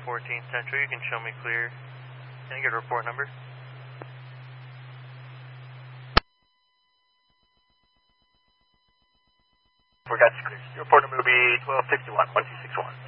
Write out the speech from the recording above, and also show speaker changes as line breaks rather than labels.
14 Central. You can show me clear. Can I get a report number?
We got you clear. Your report number will be 1261, 1261.